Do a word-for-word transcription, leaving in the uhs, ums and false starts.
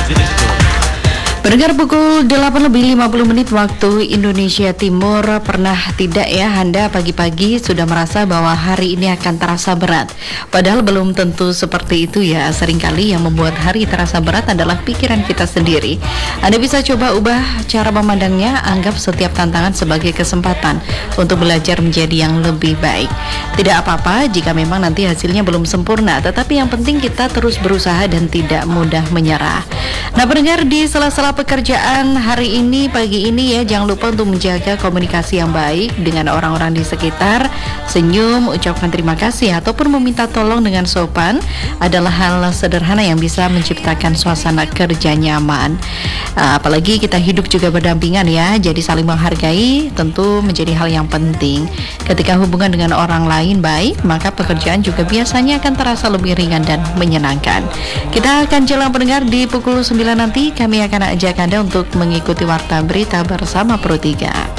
Pendengar, pukul delapan lebih lima puluh menit waktu Indonesia Timur. Pernah tidak ya Anda pagi-pagi sudah merasa bahwa hari ini akan terasa berat? Padahal belum tentu seperti itu ya. Seringkali yang membuat hari terasa berat adalah pikiran kita sendiri. Anda bisa coba ubah cara memandangnya. Anggap setiap tantangan sebagai kesempatan untuk belajar menjadi yang lebih baik. Tidak apa-apa jika memang nanti hasilnya belum sempurna, tetapi yang penting kita terus berusaha dan tidak mudah menyerah. Nah, pendengar, di sela-sela pekerjaan hari ini, pagi ini ya, jangan lupa untuk menjaga komunikasi yang baik dengan orang-orang di sekitar. Senyum, ucapkan terima kasih, ataupun meminta tolong dengan sopan adalah hal sederhana yang bisa menciptakan suasana kerja nyaman. Apalagi kita hidup juga berdampingan ya, jadi saling menghargai tentu menjadi hal yang penting. Ketika hubungan dengan orang lain baik, maka pekerjaan juga biasanya akan terasa lebih ringan dan menyenangkan. Kita akan jalan, pendengar, di pukul sembilan nanti kami akan ajak Anda untuk mengikuti Warta Berita bersama Pro tiga.